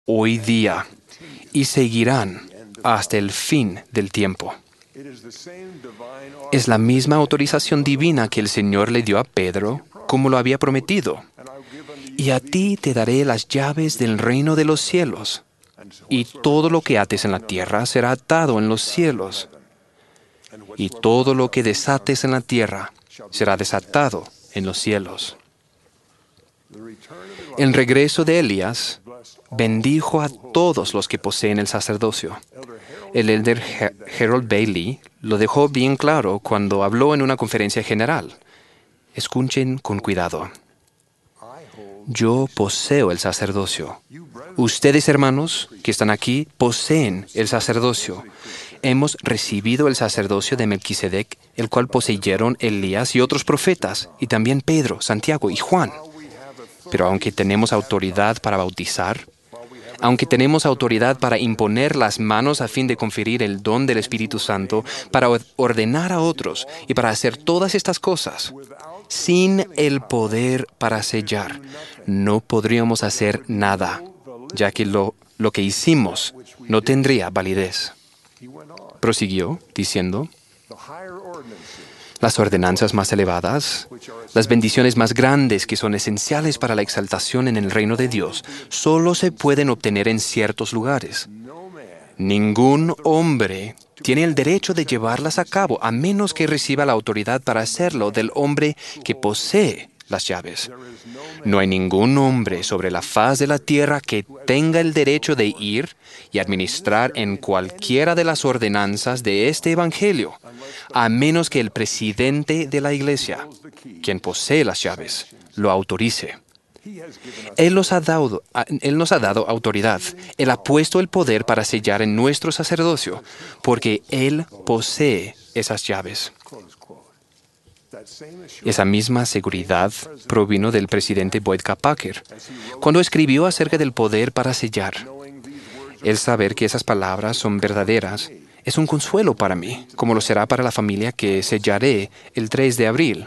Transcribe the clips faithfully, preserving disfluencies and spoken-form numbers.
hoy día y seguirán hasta el fin del tiempo. Es la misma autorización divina que el Señor le dio a Pedro, como lo había prometido. Y a ti te daré las llaves del reino de los cielos, y todo lo que ates en la tierra será atado en los cielos, y todo lo que desates en la tierra será desatado en los cielos. El regreso de Elías bendijo a todos los que poseen el sacerdocio. El elder Harold Bailey lo dejó bien claro cuando habló en una conferencia general. Escuchen con cuidado. Yo poseo el sacerdocio. Ustedes, hermanos, que están aquí, poseen el sacerdocio. Hemos recibido el sacerdocio de Melquisedec, el cual poseyeron Elías y otros profetas, y también Pedro, Santiago y Juan. Pero aunque tenemos autoridad para bautizar, aunque tenemos autoridad para imponer las manos a fin de conferir el don del Espíritu Santo, para ordenar a otros y para hacer todas estas cosas, sin el poder para sellar, no podríamos hacer nada, ya que lo, lo que hicimos no tendría validez. Prosiguió diciendo, las ordenanzas más elevadas, las bendiciones más grandes que son esenciales para la exaltación en el reino de Dios, solo se pueden obtener en ciertos lugares. Ningún hombre tiene el derecho de llevarlas a cabo a menos que reciba la autoridad para hacerlo del hombre que posee las llaves. No hay ningún hombre sobre la faz de la tierra que tenga el derecho de ir y administrar en cualquiera de las ordenanzas de este Evangelio, a menos que el presidente de la Iglesia, quien posee las llaves, lo autorice. Él nos ha dado, Él nos ha dado autoridad. Él ha puesto el poder para sellar en nuestro sacerdocio, porque Él posee esas llaves. Esa misma seguridad provino del presidente Boyd K. Packer, cuando escribió acerca del poder para sellar. El saber que esas palabras son verdaderas es un consuelo para mí, como lo será para la familia que sellaré el tres de abril.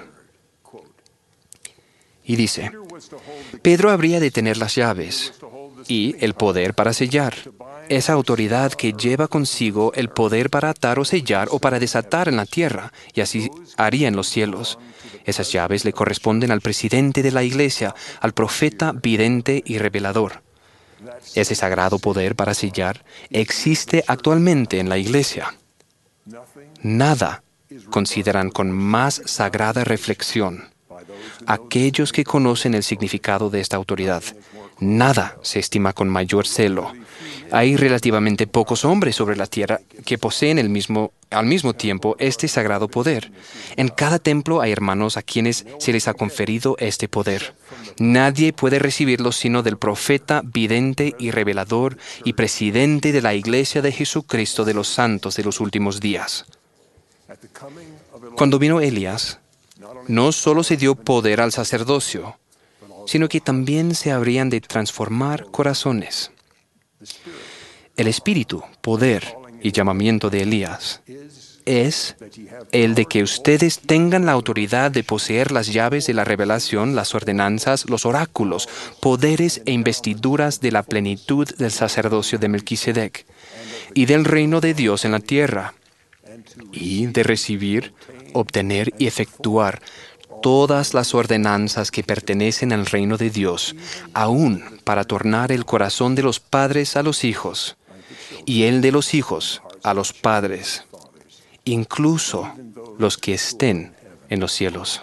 Y dice, Pedro habría de tener las llaves y el poder para sellar, esa autoridad que lleva consigo el poder para atar o sellar o para desatar en la tierra, y así haría en los cielos. Esas llaves le corresponden al presidente de la Iglesia, al profeta, vidente y revelador. Ese sagrado poder para sellar existe actualmente en la Iglesia. Nada consideran con más sagrada reflexión aquellos que conocen el significado de esta autoridad. Nada se estima con mayor celo. Hay relativamente pocos hombres sobre la tierra que poseen el mismo, al mismo tiempo este sagrado poder. En cada templo hay hermanos a quienes se les ha conferido este poder. Nadie puede recibirlo sino del profeta, vidente y revelador y presidente de la Iglesia de Jesucristo de los santos de los últimos días. Cuando vino Elías, no solo se dio poder al sacerdocio, sino que también se habrían de transformar corazones. El espíritu, poder y llamamiento de Elías es el de que ustedes tengan la autoridad de poseer las llaves de la revelación, las ordenanzas, los oráculos, poderes e investiduras de la plenitud del sacerdocio de Melquisedec y del reino de Dios en la tierra, y de recibir, obtener y efectuar todas las ordenanzas que pertenecen al reino de Dios, aún para tornar el corazón de los padres a los hijos, y el de los hijos a los padres, incluso los que estén en los cielos.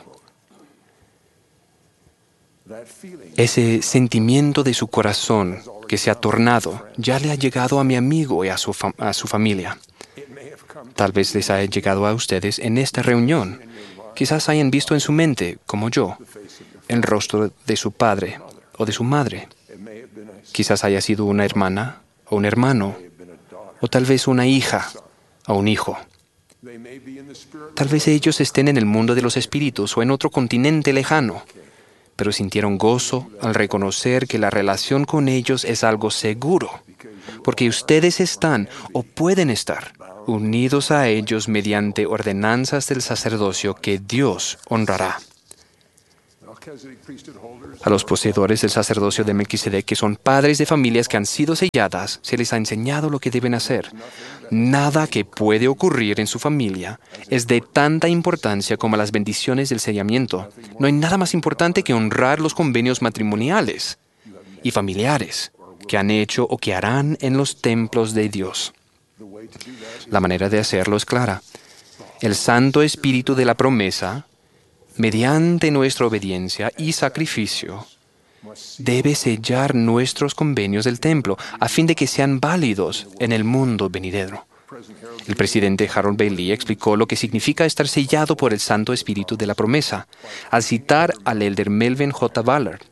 Ese sentimiento de su corazón que se ha tornado ya le ha llegado a mi amigo y a su, fam- a su familia. Tal vez les haya llegado a ustedes en esta reunión. Quizás hayan visto en su mente, como yo, el rostro de su padre o de su madre. Quizás haya sido una hermana o un hermano, o tal vez una hija o un hijo. Tal vez ellos estén en el mundo de los espíritus o en otro continente lejano, pero sintieron gozo al reconocer que la relación con ellos es algo seguro, porque ustedes están o pueden estar unidos a ellos mediante ordenanzas del sacerdocio que Dios honrará. A los poseedores del sacerdocio de Melquisedec, que son padres de familias que han sido selladas, se les ha enseñado lo que deben hacer. Nada que puede ocurrir en su familia es de tanta importancia como las bendiciones del sellamiento. No hay nada más importante que honrar los convenios matrimoniales y familiares que han hecho o que harán en los templos de Dios. La manera de hacerlo es clara. El Santo Espíritu de la promesa, mediante nuestra obediencia y sacrificio, debe sellar nuestros convenios del templo a fin de que sean válidos en el mundo venidero. El presidente Harold Bailey explicó lo que significa estar sellado por el Santo Espíritu de la promesa, al citar al elder Melvin J. Ballard.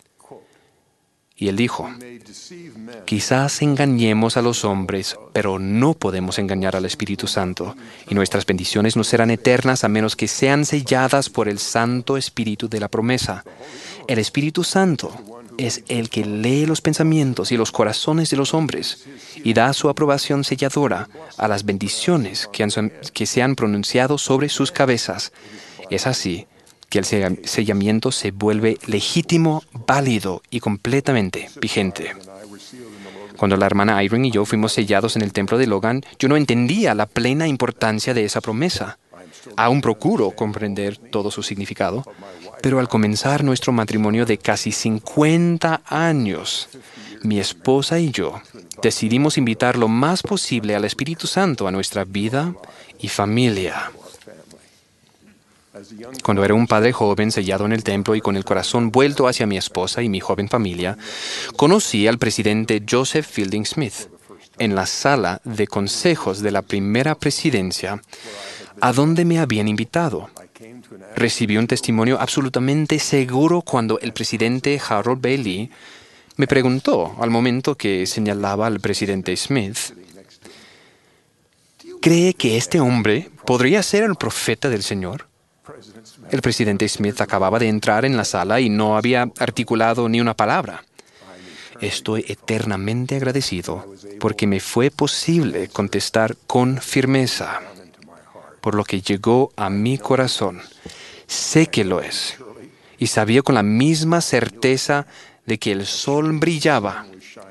Y él dijo, quizás engañemos a los hombres, pero no podemos engañar al Espíritu Santo, y nuestras bendiciones no serán eternas a menos que sean selladas por el Santo Espíritu de la promesa. El Espíritu Santo es el que lee los pensamientos y los corazones de los hombres y da su aprobación selladora a las bendiciones que, han, que se han pronunciado sobre sus cabezas. Es así que el sellamiento se vuelve legítimo, válido y completamente vigente. Cuando la hermana Irene y yo fuimos sellados en el templo de Logan, yo no entendía la plena importancia de esa promesa. Aún procuro comprender todo su significado, pero al comenzar nuestro matrimonio de casi cincuenta años, mi esposa y yo decidimos invitar lo más posible al Espíritu Santo a nuestra vida y familia. Cuando era un padre joven sellado en el templo y con el corazón vuelto hacia mi esposa y mi joven familia, conocí al presidente Joseph Fielding Smith en la sala de consejos de la primera presidencia, a donde me habían invitado. Recibí un testimonio absolutamente seguro cuando el presidente Harold Bailey me preguntó, al momento que señalaba al presidente Smith, ¿cree que este hombre podría ser el profeta del Señor? El presidente Smith acababa de entrar en la sala y no había articulado ni una palabra. Estoy eternamente agradecido porque me fue posible contestar con firmeza, por lo que llegó a mi corazón. Sé que lo es, y sabía con la misma certeza de que el sol brillaba,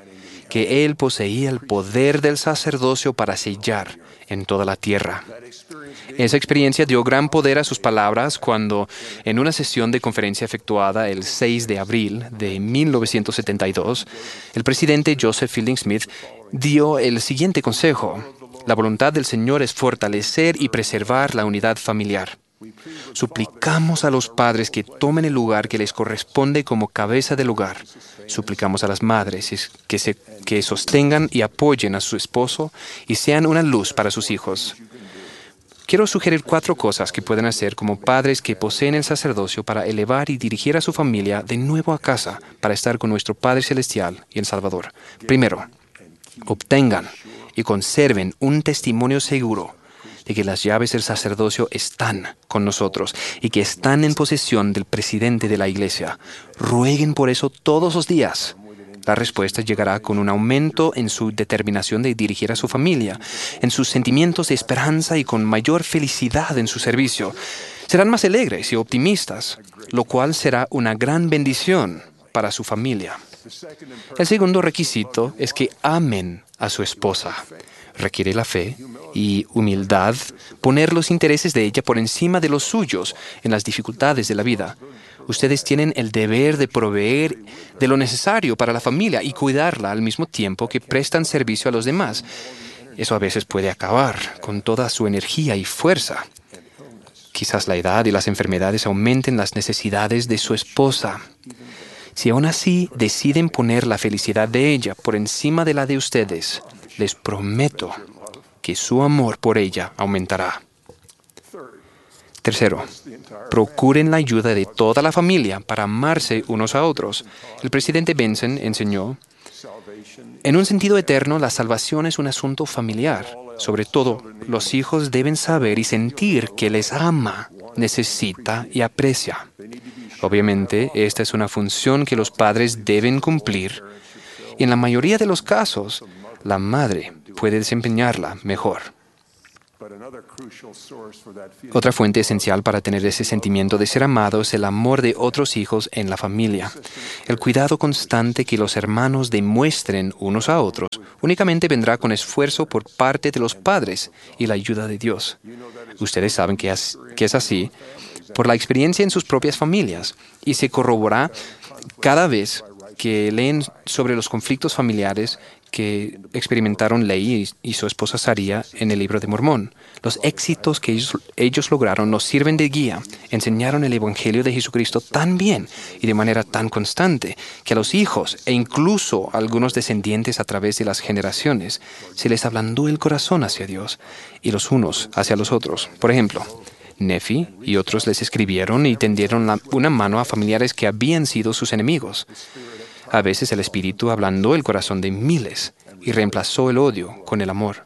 que él poseía el poder del sacerdocio para sellar en toda la tierra. Esa experiencia dio gran poder a sus palabras cuando, en una sesión de conferencia efectuada el seis de abril de mil novecientos setenta y dos, el presidente Joseph Fielding Smith dio el siguiente consejo: la voluntad del Señor es fortalecer y preservar la unidad familiar. Suplicamos a los padres que tomen el lugar que les corresponde como cabeza del hogar. Suplicamos a las madres que, se, que sostengan y apoyen a su esposo y sean una luz para sus hijos. Quiero sugerir cuatro cosas que pueden hacer como padres que poseen el sacerdocio para elevar y dirigir a su familia de nuevo a casa para estar con nuestro Padre Celestial y el Salvador. Primero, obtengan y conserven un testimonio seguro de que las llaves del sacerdocio están con nosotros y que están en posesión del presidente de la iglesia. Rueguen por eso todos los días. La respuesta llegará con un aumento en su determinación de dirigir a su familia, en sus sentimientos de esperanza y con mayor felicidad en su servicio. Serán más alegres y optimistas, lo cual será una gran bendición para su familia. El segundo requisito es que amen a su esposa. Requiere la fe y humildad poner los intereses de ella por encima de los suyos en las dificultades de la vida. Ustedes tienen el deber de proveer de lo necesario para la familia y cuidarla al mismo tiempo que prestan servicio a los demás. Eso a veces puede acabar con toda su energía y fuerza. Quizás la edad y las enfermedades aumenten las necesidades de su esposa. Si aún así deciden poner la felicidad de ella por encima de la de ustedes, les prometo que su amor por ella aumentará. Tercero, procuren la ayuda de toda la familia para amarse unos a otros. El presidente Benson enseñó, en un sentido eterno, la salvación es un asunto familiar. Sobre todo, los hijos deben saber y sentir que les ama, necesita y aprecia. Obviamente, esta es una función que los padres deben cumplir, y en la mayoría de los casos, la madre puede desempeñarla mejor. Otra fuente esencial para tener ese sentimiento de ser amado es el amor de otros hijos en la familia. El cuidado constante que los hermanos demuestren unos a otros únicamente vendrá con esfuerzo por parte de los padres y la ayuda de Dios. Ustedes saben que es, que es así por la experiencia en sus propias familias y se corrobora cada vez que leen sobre los conflictos familiares que experimentaron Leí y su esposa Saría en el Libro de Mormón. Los éxitos que ellos, ellos lograron nos sirven de guía. Enseñaron el Evangelio de Jesucristo tan bien y de manera tan constante que a los hijos e incluso a algunos descendientes a través de las generaciones se les ablandó el corazón hacia Dios y los unos hacia los otros. Por ejemplo, Nefi y otros les escribieron y tendieron la, una mano a familiares que habían sido sus enemigos. A veces el Espíritu ablandó el corazón de miles y reemplazó el odio con el amor.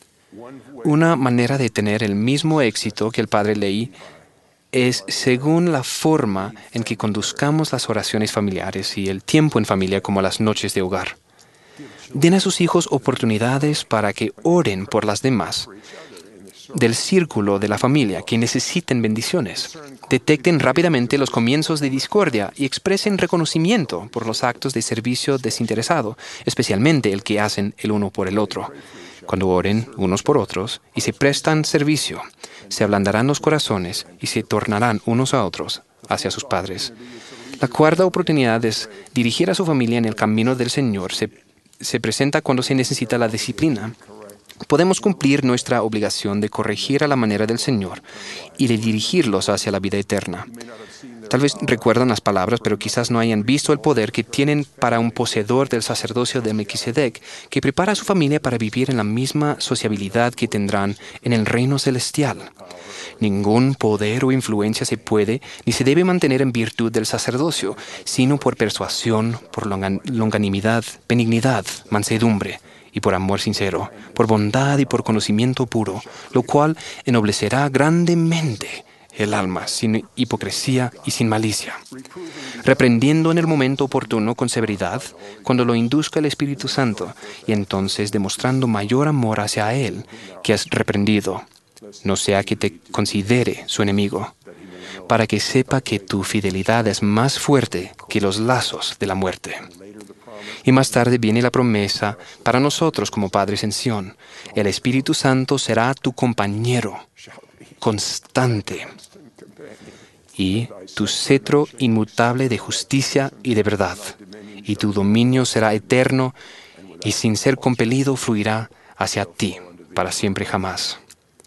Una manera de tener el mismo éxito que el padre Leí es según la forma en que conduzcamos las oraciones familiares y el tiempo en familia como las noches de hogar. Den a sus hijos oportunidades para que oren por las demás del círculo de la familia que necesiten bendiciones. Detecten rápidamente los comienzos de discordia y expresen reconocimiento por los actos de servicio desinteresado, especialmente el que hacen el uno por el otro. Cuando oren unos por otros y se prestan servicio, se ablandarán los corazones y se tornarán unos a otros hacia sus padres. La cuarta oportunidad es dirigir a su familia en el camino del Señor. Se, se presenta cuando se necesita la disciplina. Podemos cumplir nuestra obligación de corregir a la manera del Señor y de dirigirlos hacia la vida eterna. Tal vez recuerdan las palabras, pero quizás no hayan visto el poder que tienen para un poseedor del sacerdocio de Melquisedec, que prepara a su familia para vivir en la misma sociabilidad que tendrán en el reino celestial. Ningún poder o influencia se puede ni se debe mantener en virtud del sacerdocio, sino por persuasión, por longanimidad, benignidad, mansedumbre, y por amor sincero, por bondad y por conocimiento puro, lo cual ennoblecerá grandemente el alma, sin hipocresía y sin malicia, reprendiendo en el momento oportuno con severidad, cuando lo induzca el Espíritu Santo, y entonces demostrando mayor amor hacia Él, que es reprendido, no sea que te considere su enemigo, para que sepa que tu fidelidad es más fuerte que los lazos de la muerte. Y más tarde viene la promesa para nosotros como padres en Sión. El Espíritu Santo será tu compañero constante y tu cetro inmutable de justicia y de verdad. Y tu dominio será eterno y sin ser compelido fluirá hacia ti para siempre jamás.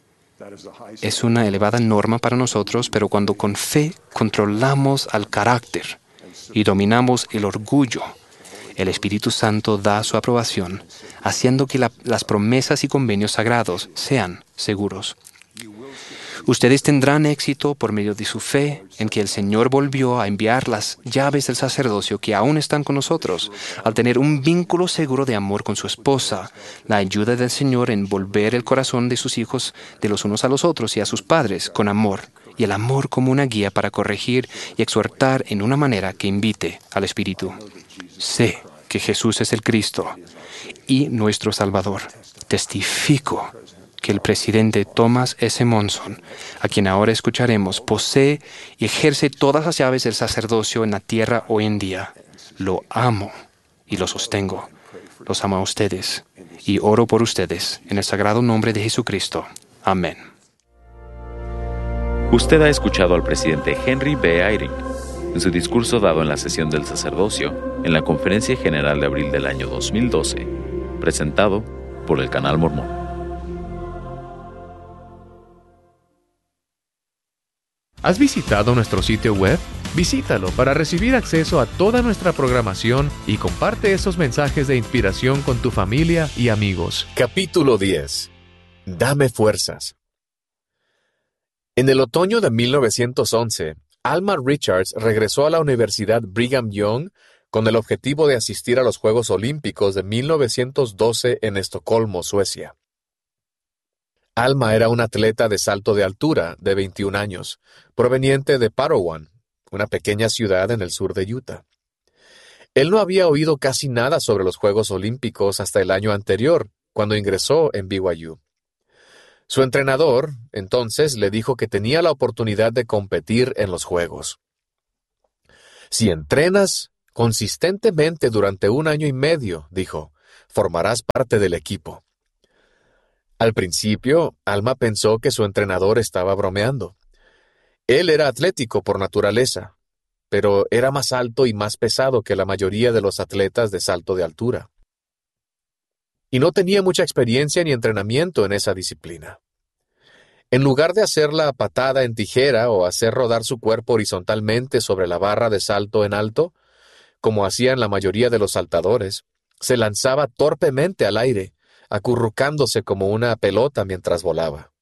Es una elevada norma para nosotros, pero cuando con fe controlamos al carácter y dominamos el orgullo, el Espíritu Santo da su aprobación, haciendo que la, las promesas y convenios sagrados sean seguros. Ustedes tendrán éxito por medio de su fe en que el Señor volvió a enviar las llaves del sacerdocio que aún están con nosotros, al tener un vínculo seguro de amor con su esposa, la ayuda del Señor en volver el corazón de sus hijos de los unos a los otros y a sus padres con amor, y el amor como una guía para corregir y exhortar en una manera que invite al Espíritu. Sé que Jesús es el Cristo y nuestro Salvador. Testifico que el presidente Thomas S. Monson, a quien ahora escucharemos, posee y ejerce todas las llaves del sacerdocio en la tierra hoy en día. Lo amo y lo sostengo. Los amo a ustedes y oro por ustedes en el sagrado nombre de Jesucristo. Amén. Usted ha escuchado al presidente Henry B. Eyring en su discurso dado en la sesión del sacerdocio en la Conferencia General de abril del año dos mil doce, presentado por el Canal Mormón. ¿Has visitado nuestro sitio web? Visítalo para recibir acceso a toda nuestra programación y comparte esos mensajes de inspiración con tu familia y amigos. Capítulo diez. Dame fuerzas. En el otoño de mil novecientos once, Alma Richards regresó a la Universidad Brigham Young con el objetivo de asistir a los Juegos Olímpicos de mil novecientos doce en Estocolmo, Suecia. Alma era una atleta de salto de altura de veintiún años, proveniente de Parowan, una pequeña ciudad en el sur de Utah. Él no había oído casi nada sobre los Juegos Olímpicos hasta el año anterior, cuando ingresó en B Y U. Su entrenador, entonces, le dijo que tenía la oportunidad de competir en los Juegos. Si entrenas consistentemente durante un año y medio, dijo, formarás parte del equipo. Al principio, Alma pensó que su entrenador estaba bromeando. Él era atlético por naturaleza, pero era más alto y más pesado que la mayoría de los atletas de salto de altura. Y no tenía mucha experiencia ni entrenamiento en esa disciplina. En lugar de hacer la patada en tijera o hacer rodar su cuerpo horizontalmente sobre la barra de salto en alto, como hacían la mayoría de los saltadores, se lanzaba torpemente al aire, acurrucándose como una pelota mientras volaba.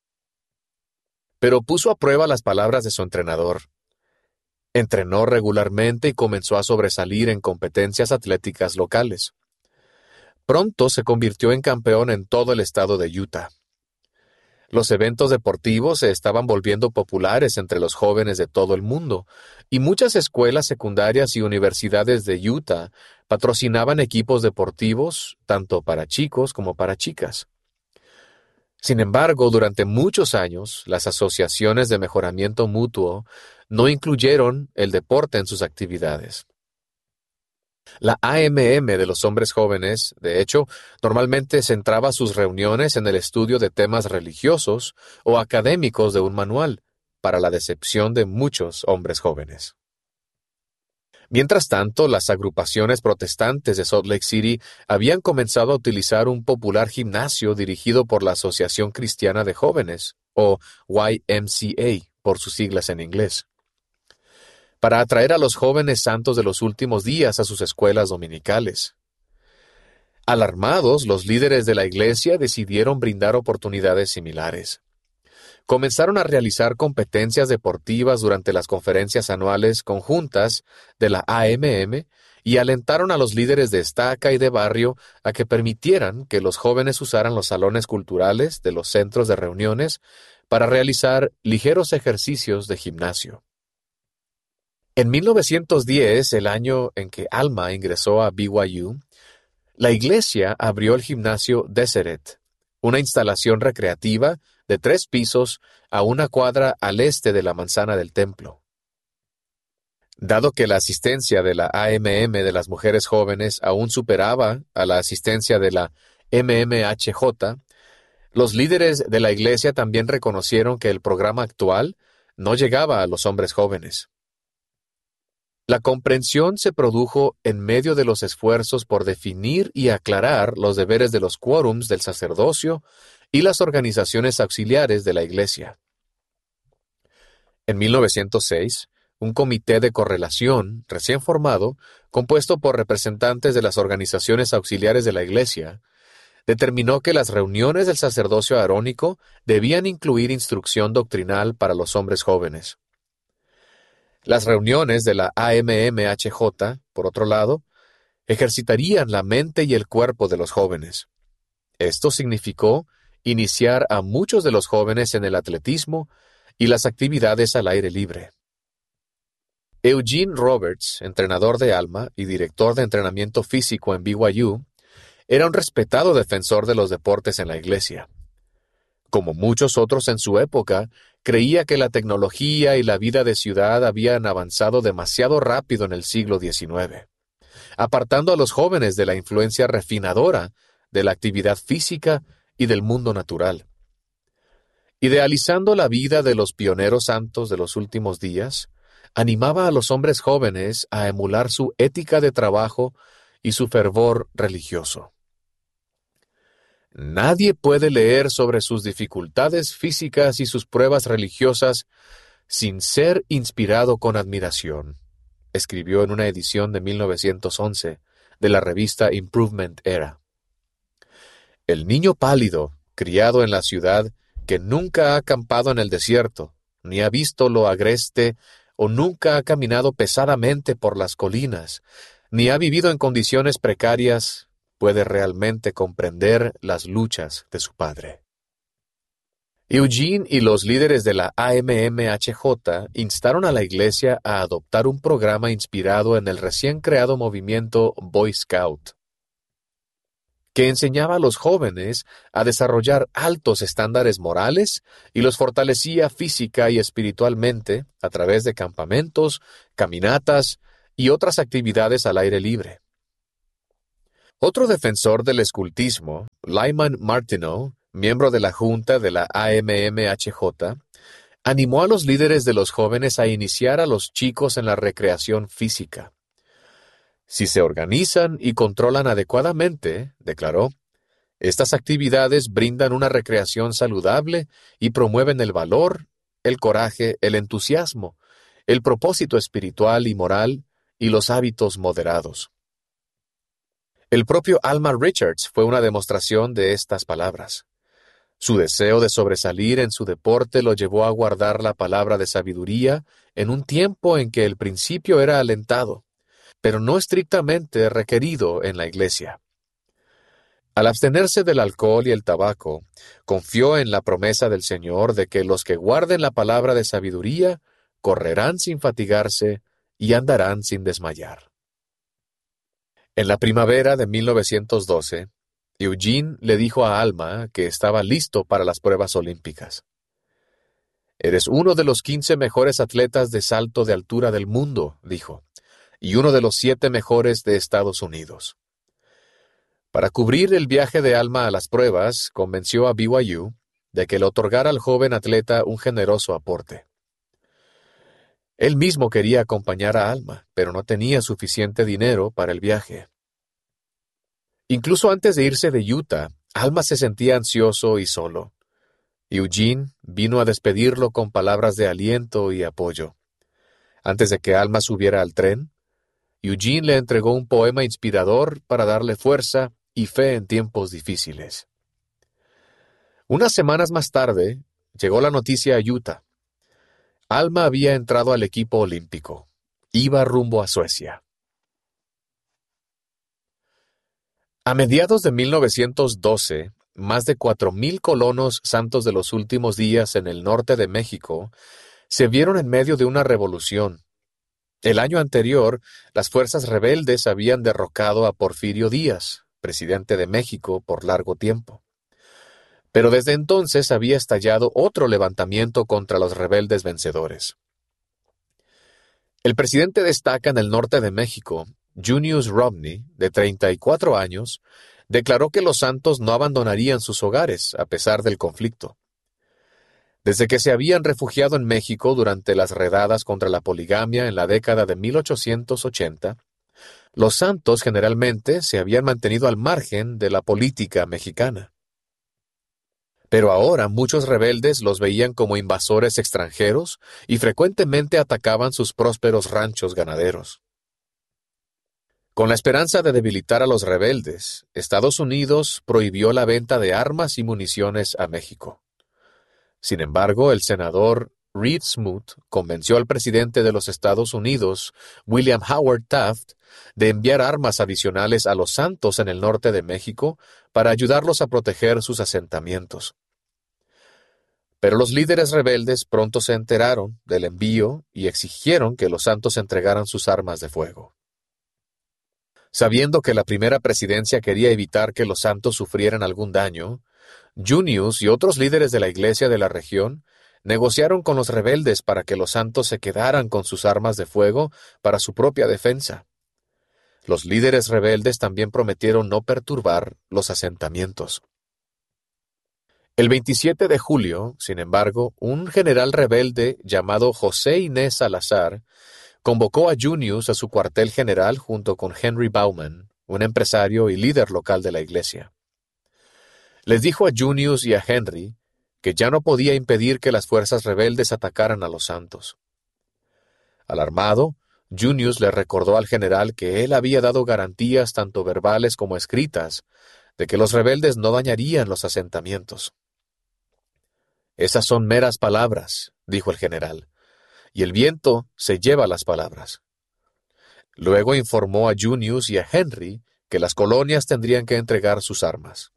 Pero puso a prueba las palabras de su entrenador. Entrenó regularmente y comenzó a sobresalir en competencias atléticas locales. Pronto se convirtió en campeón en todo el estado de Utah. Los eventos deportivos se estaban volviendo populares entre los jóvenes de todo el mundo, y muchas escuelas secundarias y universidades de Utah patrocinaban equipos deportivos tanto para chicos como para chicas. Sin embargo, durante muchos años, las asociaciones de mejoramiento mutuo no incluyeron el deporte en sus actividades. La A M M de los hombres jóvenes, de hecho, normalmente centraba sus reuniones en el estudio de temas religiosos o académicos de un manual, para la decepción de muchos hombres jóvenes. Mientras tanto, las agrupaciones protestantes de Salt Lake City habían comenzado a utilizar un popular gimnasio dirigido por la Asociación Cristiana de Jóvenes, o Y M C A, por sus siglas en inglés, para atraer a los jóvenes santos de los últimos días a sus escuelas dominicales. Alarmados, los líderes de la iglesia decidieron brindar oportunidades similares. Comenzaron a realizar competencias deportivas durante las conferencias anuales conjuntas de la A M M y alentaron a los líderes de estaca y de barrio a que permitieran que los jóvenes usaran los salones culturales de los centros de reuniones para realizar ligeros ejercicios de gimnasio. En mil novecientos diez, el año en que Alma ingresó a B Y U, la iglesia abrió el gimnasio Deseret, una instalación recreativa de tres pisos a una cuadra al este de la manzana del templo. Dado que la asistencia de la A M M de las mujeres jóvenes aún superaba a la asistencia de la M M H J, los líderes de la iglesia también reconocieron que el programa actual no llegaba a los hombres jóvenes. La comprensión se produjo en medio de los esfuerzos por definir y aclarar los deberes de los quórums del sacerdocio y las organizaciones auxiliares de la Iglesia. En mil novecientos seis, un comité de correlación recién formado, compuesto por representantes de las organizaciones auxiliares de la Iglesia, determinó que las reuniones del sacerdocio arónico debían incluir instrucción doctrinal para los hombres jóvenes. Las reuniones de la A M M H J, por otro lado, ejercitarían la mente y el cuerpo de los jóvenes. Esto significó iniciar a muchos de los jóvenes en el atletismo y las actividades al aire libre. Eugene Roberts, entrenador de Alma y director de entrenamiento físico en B Y U, era un respetado defensor de los deportes en la iglesia. Como muchos otros en su época, creía que la tecnología y la vida de ciudad habían avanzado demasiado rápido en el siglo diecinueve, apartando a los jóvenes de la influencia refinadora de la actividad física y del mundo natural. Idealizando la vida de los pioneros santos de los últimos días, animaba a los hombres jóvenes a emular su ética de trabajo y su fervor religioso. Nadie puede leer sobre sus dificultades físicas y sus pruebas religiosas sin ser inspirado con admiración, escribió en una edición de mil novecientos once de la revista Improvement Era. El niño pálido, criado en la ciudad, que nunca ha acampado en el desierto, ni ha visto lo agreste o nunca ha caminado pesadamente por las colinas, ni ha vivido en condiciones precarias, puede realmente comprender las luchas de su padre. Eugene y los líderes de la A M M H J instaron a la iglesia a adoptar un programa inspirado en el recién creado movimiento Boy Scout, que enseñaba a los jóvenes a desarrollar altos estándares morales y los fortalecía física y espiritualmente a través de campamentos, caminatas y otras actividades al aire libre. Otro defensor del escultismo, Lyman Martineau, miembro de la junta de la A M M H J, animó a los líderes de los jóvenes a iniciar a los chicos en la recreación física. Si se organizan y controlan adecuadamente, declaró, estas actividades brindan una recreación saludable y promueven el valor, el coraje, el entusiasmo, el propósito espiritual y moral y los hábitos moderados. El propio Alma Richards fue una demostración de estas palabras. Su deseo de sobresalir en su deporte lo llevó a guardar la palabra de sabiduría en un tiempo en que el principio era alentado, pero no estrictamente requerido en la iglesia. Al abstenerse del alcohol y el tabaco, confió en la promesa del Señor de que los que guarden la palabra de sabiduría correrán sin fatigarse y andarán sin desmayar. En la primavera de mil novecientos doce, Eugene le dijo a Alma que estaba listo para las pruebas olímpicas. «Eres uno de los quince mejores atletas de salto de altura del mundo», dijo, «y uno de los siete mejores de Estados Unidos». Para cubrir el viaje de Alma a las pruebas, convenció a B Y U de que le otorgara al joven atleta un generoso aporte. Él mismo quería acompañar a Alma, pero no tenía suficiente dinero para el viaje. Incluso antes de irse de Utah, Alma se sentía ansioso y solo. Eugene vino a despedirlo con palabras de aliento y apoyo. Antes de que Alma subiera al tren, Eugene le entregó un poema inspirador para darle fuerza y fe en tiempos difíciles. Unas semanas más tarde, llegó la noticia a Utah. Alma había entrado al equipo olímpico. Iba rumbo a Suecia. A mediados de mil novecientos doce, más de cuatro mil colonos santos de los últimos días en el norte de México se vieron en medio de una revolución. El año anterior, las fuerzas rebeldes habían derrocado a Porfirio Díaz, presidente de México por largo tiempo. Pero desde entonces había estallado otro levantamiento contra los rebeldes vencedores. El presidente destaca en el norte de México, Junius Romney, de treinta y cuatro años, declaró que los santos no abandonarían sus hogares a pesar del conflicto. Desde que se habían refugiado en México durante las redadas contra la poligamia en la década de mil ochocientos ochenta, los santos generalmente se habían mantenido al margen de la política mexicana. Pero ahora muchos rebeldes los veían como invasores extranjeros y frecuentemente atacaban sus prósperos ranchos ganaderos. Con la esperanza de debilitar a los rebeldes, Estados Unidos prohibió la venta de armas y municiones a México. Sin embargo, el senador Reed Smoot convenció al presidente de los Estados Unidos, William Howard Taft, de enviar armas adicionales a los santos en el norte de México para ayudarlos a proteger sus asentamientos. Pero los líderes rebeldes pronto se enteraron del envío y exigieron que los santos entregaran sus armas de fuego. Sabiendo que la primera presidencia quería evitar que los santos sufrieran algún daño, Junius y otros líderes de la iglesia de la región negociaron con los rebeldes para que los santos se quedaran con sus armas de fuego para su propia defensa. Los líderes rebeldes también prometieron no perturbar los asentamientos. El veintisiete de julio, sin embargo, un general rebelde llamado José Inés Salazar convocó a Junius a su cuartel general junto con Henry Bauman, un empresario y líder local de la iglesia. Les dijo a Junius y a Henry que ya no podía impedir que las fuerzas rebeldes atacaran a los santos. Alarmado, Junius le recordó al general que él había dado garantías tanto verbales como escritas de que los rebeldes no dañarían los asentamientos. «Esas son meras palabras», dijo el general, «y el viento se lleva las palabras». Luego informó a Junius y a Henry que las colonias tendrían que entregar sus armas.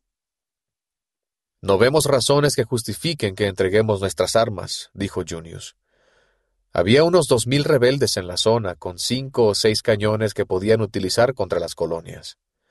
«No vemos razones que justifiquen que entreguemos nuestras armas», dijo Junius. Había unos dos mil rebeldes en la zona con cinco o seis cañones que podían utilizar contra las colonias.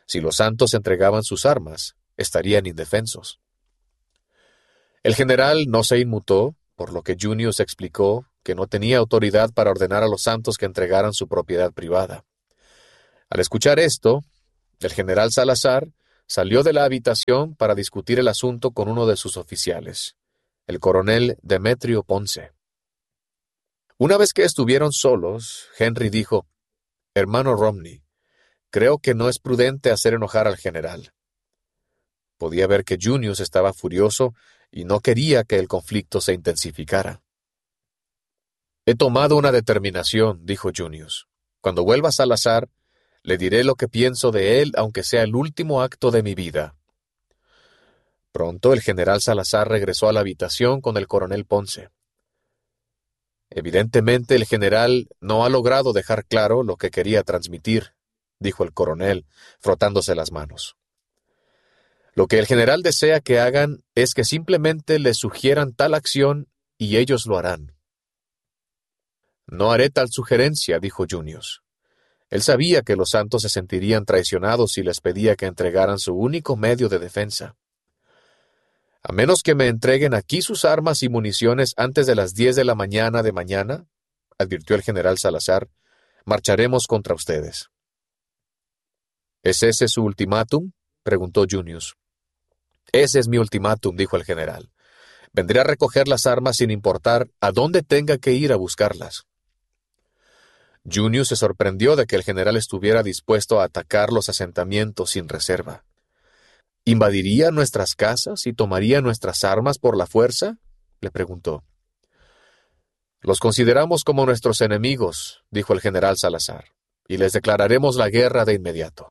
Si los santos entregaban sus armas, estarían indefensos. El general no se inmutó, por lo que Junius explicó que no tenía autoridad para ordenar a los santos que entregaran su propiedad privada. Al escuchar esto, el general Salazar salió de la habitación para discutir el asunto con uno de sus oficiales, el coronel Demetrio Ponce. Una vez que estuvieron solos, Henry dijo: «Hermano Romney, creo que no es prudente hacer enojar al general». Podía ver que Junius estaba furioso y no quería que el conflicto se intensificara. «He tomado una determinación», dijo Junius. «Cuando vuelva Salazar, le diré lo que pienso de él, aunque sea el último acto de mi vida». Pronto el general Salazar regresó a la habitación con el coronel Ponce. «Evidentemente el general no ha logrado dejar claro lo que quería transmitir», dijo el coronel, frotándose las manos. «Lo que el general desea que hagan es que simplemente le sugieran tal acción y ellos lo harán». «No haré tal sugerencia», dijo Junius. Él sabía que los santos se sentirían traicionados si les pedía que entregaran su único medio de defensa. «A menos que me entreguen aquí sus armas y municiones antes de las diez de la mañana de mañana», advirtió el general Salazar, «marcharemos contra ustedes». «¿Es ese su ultimátum?», preguntó Junius. «Ese es mi ultimátum», dijo el general. «Vendré a recoger las armas sin importar a dónde tenga que ir a buscarlas». Junius se sorprendió de que el general estuviera dispuesto a atacar los asentamientos sin reserva. «¿Invadiría nuestras casas y tomaría nuestras armas por la fuerza?», le preguntó. «Los consideramos como nuestros enemigos», dijo el general Salazar, «y les declararemos la guerra de inmediato».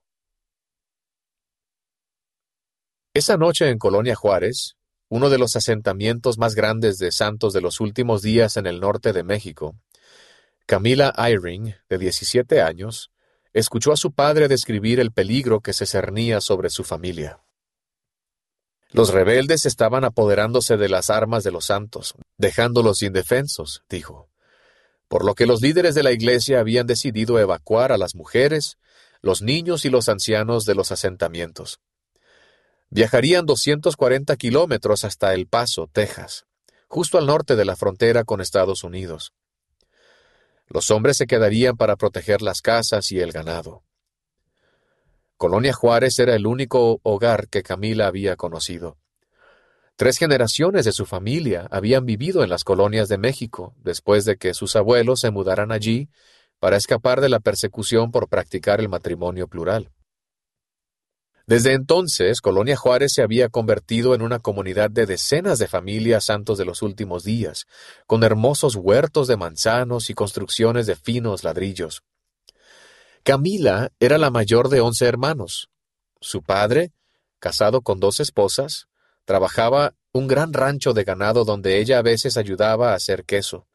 Esa noche en Colonia Juárez, uno de los asentamientos más grandes de santos de los últimos días en el norte de México, Camila Eyring, de diecisiete años, escuchó a su padre describir el peligro que se cernía sobre su familia. «Los rebeldes estaban apoderándose de las armas de los santos, dejándolos indefensos», dijo, por lo que los líderes de la iglesia habían decidido evacuar a las mujeres, los niños y los ancianos de los asentamientos. Viajarían doscientos cuarenta kilómetros hasta El Paso, Texas, justo al norte de la frontera con Estados Unidos. Los hombres se quedarían para proteger las casas y el ganado. Colonia Juárez era el único hogar que Camila había conocido. Tres generaciones de su familia habían vivido en las colonias de México después de que sus abuelos se mudaran allí para escapar de la persecución por practicar el matrimonio plural. Desde entonces, Colonia Juárez se había convertido en una comunidad de decenas de familias santos de los últimos días, con hermosos huertos de manzanos y construcciones de finos ladrillos. Camila era la mayor de once hermanos. Su padre, casado con dos esposas, trabajaba un gran rancho de ganado donde ella a veces ayudaba a hacer queso.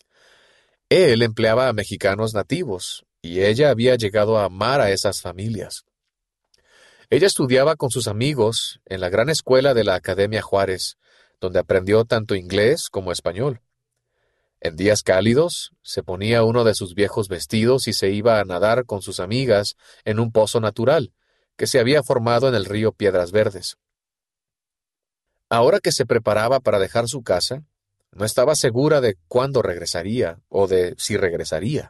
Él empleaba a mexicanos nativos, y ella había llegado a amar a esas familias. Ella estudiaba con sus amigos en la gran escuela de la Academia Juárez, donde aprendió tanto inglés como español. En días cálidos, se ponía uno de sus viejos vestidos y se iba a nadar con sus amigas en un pozo natural que se había formado en el río Piedras Verdes. Ahora que se preparaba para dejar su casa, no estaba segura de cuándo regresaría o de si regresaría.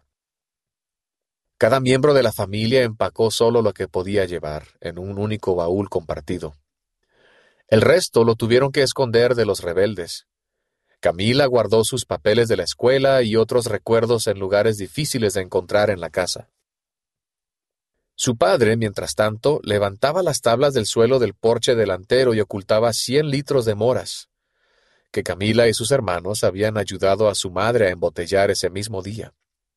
Cada miembro de la familia empacó solo lo que podía llevar en un único baúl compartido. El resto lo tuvieron que esconder de los rebeldes. Camila guardó sus papeles de la escuela y otros recuerdos en lugares difíciles de encontrar en la casa. Su padre, mientras tanto, levantaba las tablas del suelo del porche delantero y ocultaba cien litros de moras, que Camila y sus hermanos habían ayudado a su madre a embotellar ese mismo día.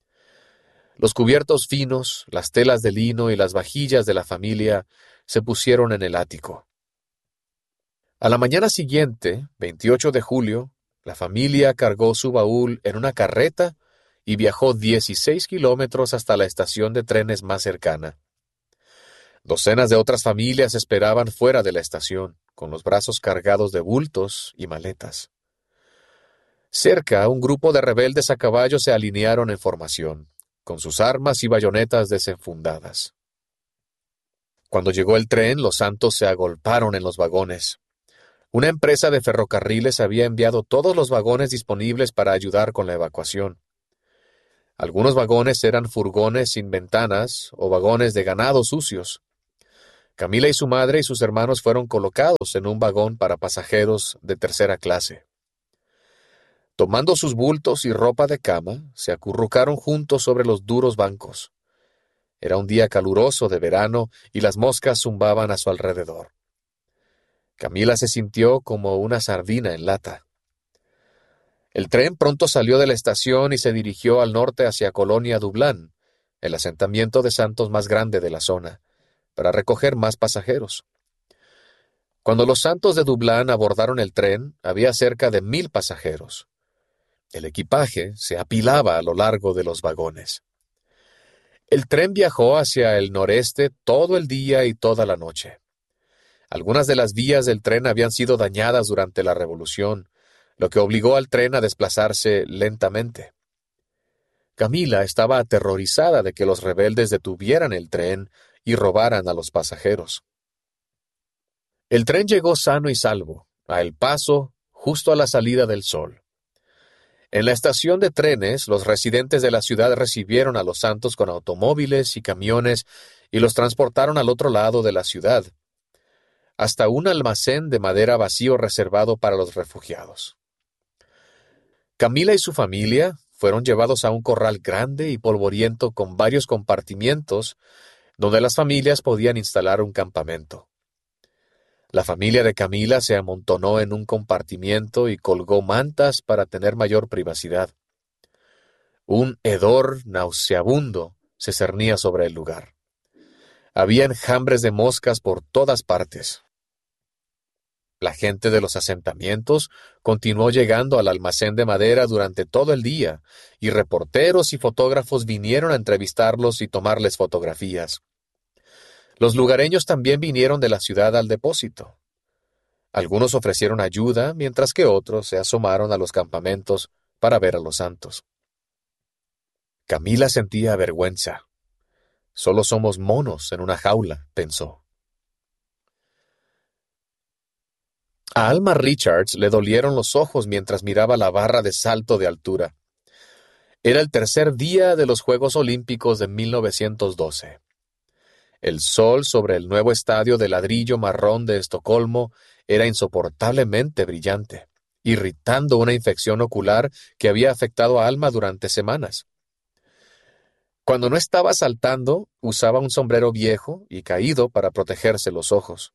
Los cubiertos finos, las telas de lino y las vajillas de la familia se pusieron en el ático. A la mañana siguiente, veintiocho de julio, la familia cargó su baúl en una carreta y viajó dieciséis kilómetros hasta la estación de trenes más cercana. Docenas de otras familias esperaban fuera de la estación, con los brazos cargados de bultos y maletas. Cerca, un grupo de rebeldes a caballo se alinearon en formación, con sus armas y bayonetas desenfundadas. Cuando llegó el tren, los santos se agolparon en los vagones. Una empresa de ferrocarriles había enviado todos los vagones disponibles para ayudar con la evacuación. Algunos vagones eran furgones sin ventanas o vagones de ganado sucios. Camila y su madre y sus hermanos fueron colocados en un vagón para pasajeros de tercera clase. Tomando sus bultos y ropa de cama, se acurrucaron juntos sobre los duros bancos. Era un día caluroso de verano y las moscas zumbaban a su alrededor. Camila se sintió como una sardina en lata. El tren pronto salió de la estación y se dirigió al norte hacia Colonia Dublán, el asentamiento de santos más grande de la zona, para recoger más pasajeros. Cuando los santos de Dublán abordaron el tren, había cerca de mil pasajeros. El equipaje se apilaba a lo largo de los vagones. El tren viajó hacia el noreste todo el día y toda la noche. Algunas de las vías del tren habían sido dañadas durante la Revolución, lo que obligó al tren a desplazarse lentamente. Camila estaba aterrorizada de que los rebeldes detuvieran el tren y robaran a los pasajeros. El tren llegó sano y salvo, a El Paso, justo a la salida del sol. En la estación de trenes, los residentes de la ciudad recibieron a los santos con automóviles y camiones y los transportaron al otro lado de la ciudad, hasta un almacén de madera vacío reservado para los refugiados. Camila y su familia fueron llevados a un corral grande y polvoriento con varios compartimientos donde las familias podían instalar un campamento. La familia de Camila se amontonó en un compartimiento y colgó mantas para tener mayor privacidad. Un hedor nauseabundo se cernía sobre el lugar. Había enjambres de moscas por todas partes. La gente de los asentamientos continuó llegando al almacén de madera durante todo el día, y reporteros y fotógrafos vinieron a entrevistarlos y tomarles fotografías. Los lugareños también vinieron de la ciudad al depósito. Algunos ofrecieron ayuda, mientras que otros se asomaron a los campamentos para ver a los santos. Camila sentía vergüenza. Solo somos monos en una jaula, pensó. A Alma Richards le dolieron los ojos mientras miraba la barra de salto de altura. Era el tercer día de los Juegos Olímpicos de mil novecientos doce. El sol sobre el nuevo estadio de ladrillo marrón de Estocolmo era insoportablemente brillante, irritando una infección ocular que había afectado a Alma durante semanas. Cuando no estaba saltando, usaba un sombrero viejo y caído para protegerse los ojos.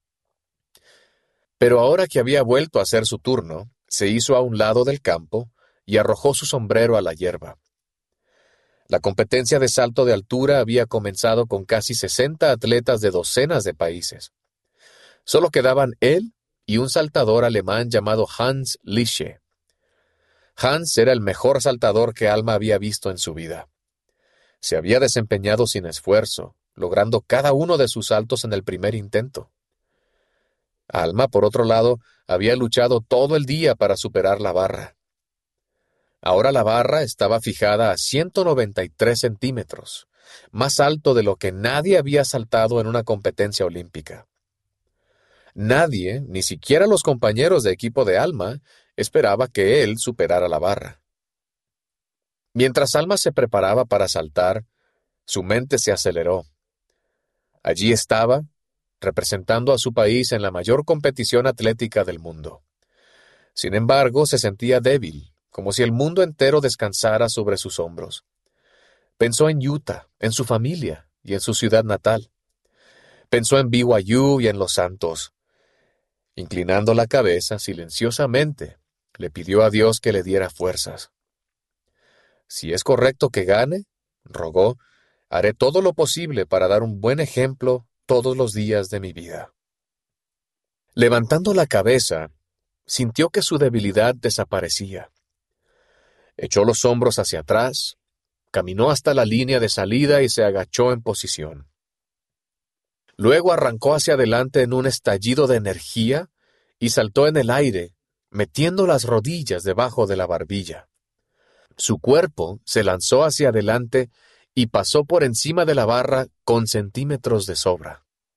Pero ahora que había vuelto a hacer su turno, se hizo a un lado del campo y arrojó su sombrero a la hierba. La competencia de salto de altura había comenzado con casi sesenta atletas de docenas de países. Solo quedaban él y un saltador alemán llamado Hans Liesche. Hans era el mejor saltador que Alma había visto en su vida. Se había desempeñado sin esfuerzo, logrando cada uno de sus saltos en el primer intento. Alma, por otro lado, había luchado todo el día para superar la barra. Ahora la barra estaba fijada a ciento noventa y tres centímetros, más alto de lo que nadie había saltado en una competencia olímpica. Nadie, ni siquiera los compañeros de equipo de Alma, esperaba que él superara la barra. Mientras Alma se preparaba para saltar, su mente se aceleró. Allí estaba, representando a su país en la mayor competición atlética del mundo. Sin embargo, se sentía débil, como si el mundo entero descansara sobre sus hombros. Pensó en Utah, en su familia y en su ciudad natal. Pensó en B Y U y en los santos. Inclinando la cabeza silenciosamente, le pidió a Dios que le diera fuerzas. Si es correcto que gane, rogó, haré todo lo posible para dar un buen ejemplo todos los días de mi vida. Levantando la cabeza, sintió que su debilidad desaparecía. Echó los hombros hacia atrás, caminó hasta la línea de salida y se agachó en posición. Luego arrancó hacia adelante en un estallido de energía y saltó en el aire, metiendo las rodillas debajo de la barbilla. Su cuerpo se lanzó hacia adelante y pasó por encima de la barra con centímetros de sobra.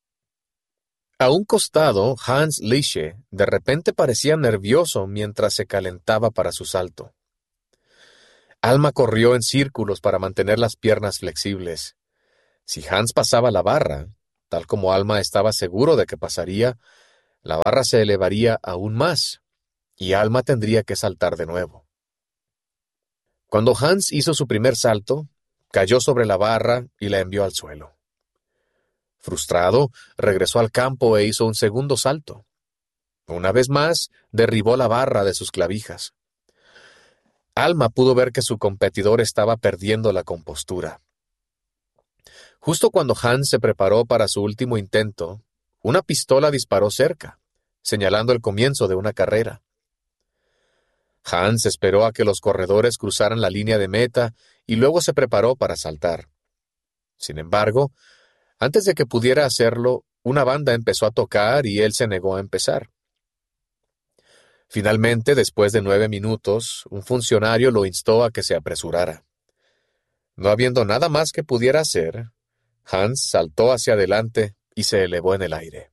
A un costado, Hans Lische de repente parecía nervioso mientras se calentaba para su salto. Alma corrió en círculos para mantener las piernas flexibles. Si Hans pasaba la barra, tal como Alma estaba seguro de que pasaría, la barra se elevaría aún más, y Alma tendría que saltar de nuevo. Cuando Hans hizo su primer salto, cayó sobre la barra y la envió al suelo. Frustrado, regresó al campo e hizo un segundo salto. Una vez más, derribó la barra de sus clavijas. Alma pudo ver que su competidor estaba perdiendo la compostura. Justo cuando Hans se preparó para su último intento, una pistola disparó cerca, señalando el comienzo de una carrera. Hans esperó a que los corredores cruzaran la línea de meta y luego se preparó para saltar. Sin embargo, antes de que pudiera hacerlo, una banda empezó a tocar y él se negó a empezar. Finalmente, después de nueve minutos, un funcionario lo instó a que se apresurara. No habiendo nada más que pudiera hacer, Hans saltó hacia adelante y se elevó en el aire.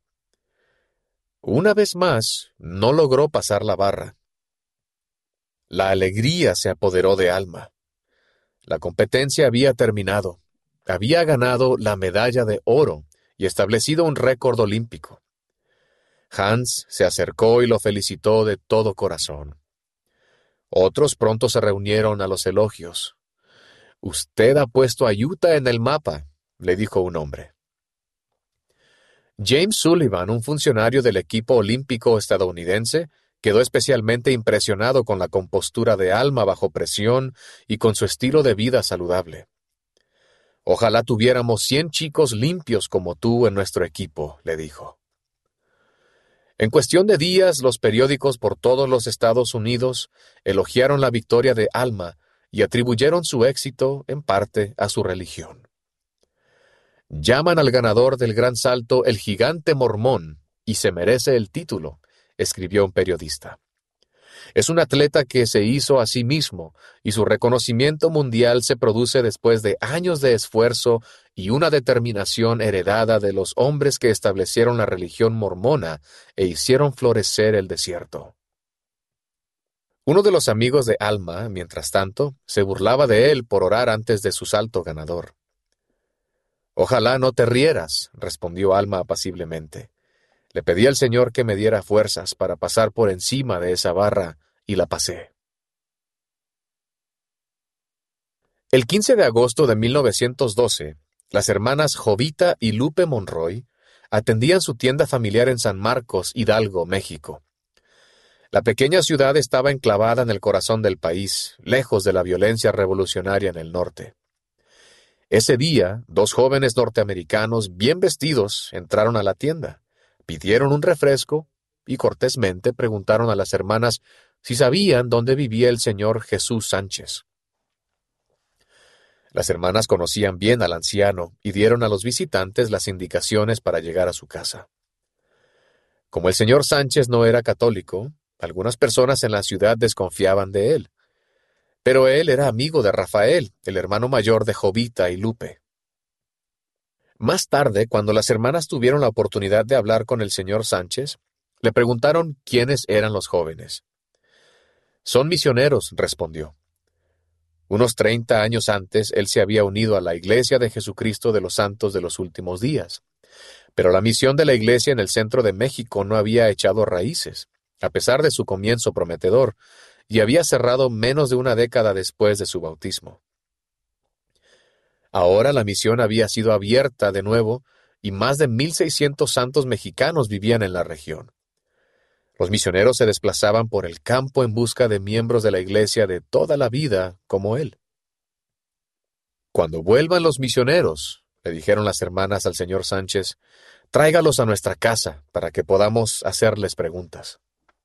Una vez más, no logró pasar la barra. La alegría se apoderó de Alma. La competencia había terminado. Había ganado la medalla de oro y establecido un récord olímpico. Hans se acercó y lo felicitó de todo corazón. Otros pronto se reunieron a los elogios. «Usted ha puesto a Utah en el mapa», le dijo un hombre. James Sullivan, un funcionario del equipo olímpico estadounidense, quedó especialmente impresionado con la compostura de Alma bajo presión y con su estilo de vida saludable. «Ojalá tuviéramos cien chicos limpios como tú en nuestro equipo», le dijo. En cuestión de días, los periódicos por todos los Estados Unidos elogiaron la victoria de Alma y atribuyeron su éxito, en parte, a su religión. «Llaman al ganador del gran salto el gigante mormón, y se merece el título», escribió un periodista. «Es un atleta que se hizo a sí mismo, y su reconocimiento mundial se produce después de años de esfuerzo y una determinación heredada de los hombres que establecieron la religión mormona e hicieron florecer el desierto». Uno de los amigos de Alma, mientras tanto, se burlaba de él por orar antes de su salto ganador. «Ojalá no te rieras», respondió Alma apaciblemente. «Le pedí al Señor que me diera fuerzas para pasar por encima de esa barra y la pasé». El quince de agosto de mil novecientos doce, las hermanas Jovita y Lupe Monroy atendían su tienda familiar en San Marcos, Hidalgo, México. La pequeña ciudad estaba enclavada en el corazón del país, lejos de la violencia revolucionaria en el norte. Ese día, dos jóvenes norteamericanos bien vestidos entraron a la tienda, pidieron un refresco y cortésmente preguntaron a las hermanas si sabían dónde vivía el señor Jesús Sánchez. Las hermanas conocían bien al anciano y dieron a los visitantes las indicaciones para llegar a su casa. Como el señor Sánchez no era católico, algunas personas en la ciudad desconfiaban de él. Pero él era amigo de Rafael, el hermano mayor de Jovita y Lupe. Más tarde, cuando las hermanas tuvieron la oportunidad de hablar con el señor Sánchez, le preguntaron quiénes eran los jóvenes. «Son misioneros», respondió. Unos treinta años antes, él se había unido a la Iglesia de Jesucristo de los Santos de los Últimos Días. Pero la misión de la Iglesia en el centro de México no había echado raíces, a pesar de su comienzo prometedor, y había cerrado menos de una década después de su bautismo. Ahora la misión había sido abierta de nuevo y más de mil seiscientos santos mexicanos vivían en la región. Los misioneros se desplazaban por el campo en busca de miembros de la iglesia de toda la vida como él. «Cuando vuelvan los misioneros», le dijeron las hermanas al señor Sánchez, «tráigalos a nuestra casa para que podamos hacerles preguntas».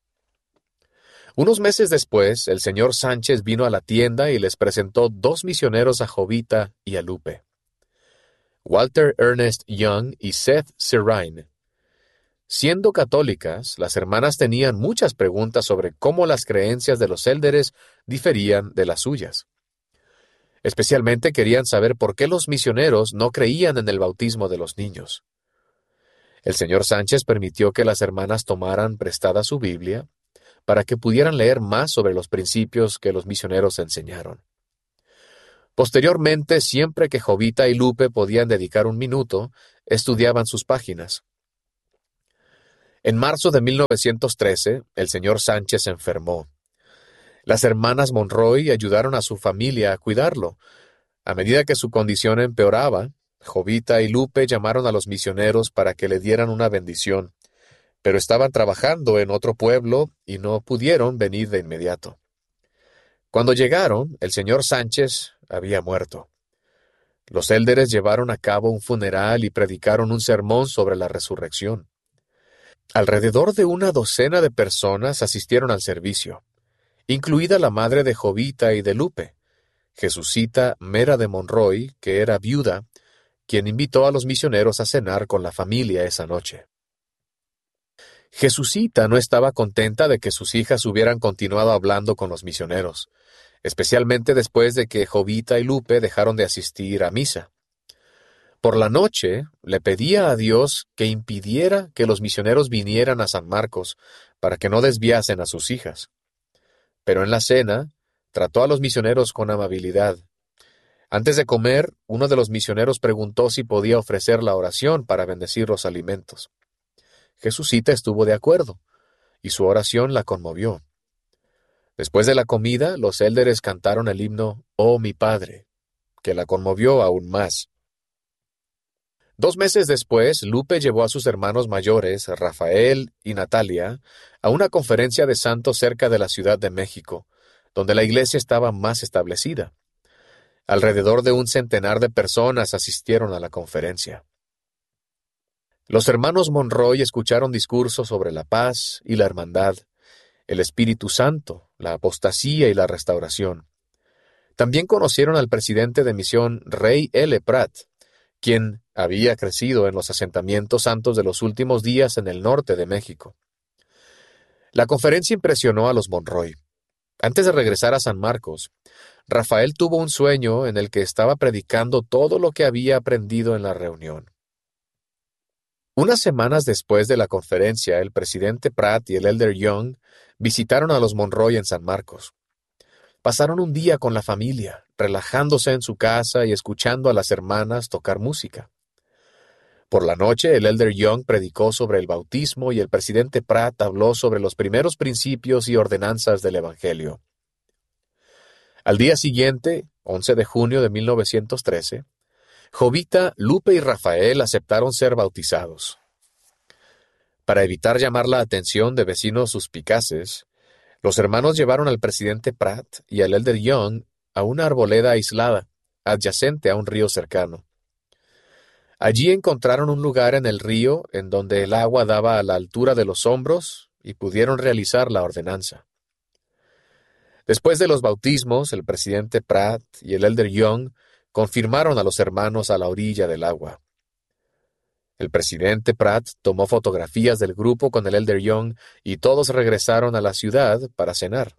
Unos meses después, el señor Sánchez vino a la tienda y les presentó dos misioneros a Jovita y a Lupe. Walter Ernest Young y Seth Serrine. Siendo católicas, las hermanas tenían muchas preguntas sobre cómo las creencias de los élderes diferían de las suyas. Especialmente querían saber por qué los misioneros no creían en el bautismo de los niños. El señor Sánchez permitió que las hermanas tomaran prestada su Biblia para que pudieran leer más sobre los principios que los misioneros enseñaron. Posteriormente, siempre que Jovita y Lupe podían dedicar un minuto, estudiaban sus páginas. En marzo de mil novecientos trece, el señor Sánchez se enfermó. Las hermanas Monroy ayudaron a su familia a cuidarlo. A medida que su condición empeoraba, Jovita y Lupe llamaron a los misioneros para que le dieran una bendición, pero estaban trabajando en otro pueblo y no pudieron venir de inmediato. Cuando llegaron, el señor Sánchez había muerto. Los élderes llevaron a cabo un funeral y predicaron un sermón sobre la resurrección. Alrededor de una docena de personas asistieron al servicio, incluida la madre de Jovita y de Lupe, Jesucita Mera de Monroy, que era viuda, quien invitó a los misioneros a cenar con la familia esa noche. Jesucita no estaba contenta de que sus hijas hubieran continuado hablando con los misioneros, especialmente después de que Jovita y Lupe dejaron de asistir a misa. Por la noche, le pedía a Dios que impidiera que los misioneros vinieran a San Marcos para que no desviasen a sus hijas. Pero en la cena, trató a los misioneros con amabilidad. Antes de comer, uno de los misioneros preguntó si podía ofrecer la oración para bendecir los alimentos. Jesucita estuvo de acuerdo, y su oración la conmovió. Después de la comida, los élderes cantaron el himno «Oh mi Padre», que la conmovió aún más. Dos meses después, Lupe llevó a sus hermanos mayores, Rafael y Natalia, a una conferencia de santos cerca de la Ciudad de México, donde la iglesia estaba más establecida. Alrededor de un centenar de personas asistieron a la conferencia. Los hermanos Monroy escucharon discursos sobre la paz y la hermandad, el Espíritu Santo, la apostasía y la restauración. También conocieron al presidente de misión Rey L. Pratt, quien había crecido en los asentamientos santos de los últimos días en el norte de México. La conferencia impresionó a los Monroy. Antes de regresar a San Marcos, Rafael tuvo un sueño en el que estaba predicando todo lo que había aprendido en la reunión. Unas semanas después de la conferencia, el presidente Pratt y el elder Young visitaron a los Monroy en San Marcos. Pasaron un día con la familia, relajándose en su casa y escuchando a las hermanas tocar música. Por la noche, el elder Young predicó sobre el bautismo y el presidente Pratt habló sobre los primeros principios y ordenanzas del Evangelio. Al día siguiente, once de junio de mil novecientos trece, Jovita, Lupe y Rafael aceptaron ser bautizados. Para evitar llamar la atención de vecinos suspicaces, los hermanos llevaron al presidente Pratt y al elder Young a una arboleda aislada, adyacente a un río cercano. Allí encontraron un lugar en el río en donde el agua daba a la altura de los hombros y pudieron realizar la ordenanza. Después de los bautismos, el presidente Pratt y el elder Young confirmaron a los hermanos a la orilla del agua. El presidente Pratt tomó fotografías del grupo con el elder Young y todos regresaron a la ciudad para cenar.